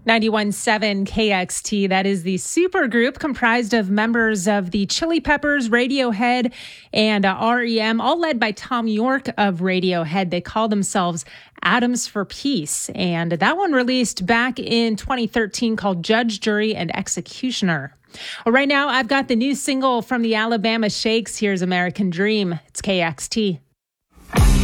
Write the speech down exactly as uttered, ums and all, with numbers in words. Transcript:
ninety-one point seven K X T. That is the supergroup comprised of members of the Chili Peppers, Radiohead, and uh, R E M, all led by Tom York of Radiohead. They call themselves Atoms for Peace. And that one released back in twenty thirteen called Judge, Jury, and Executioner. Well, right now, I've got the new single from the Alabama Shakes. Here's American Dream. It's K X T.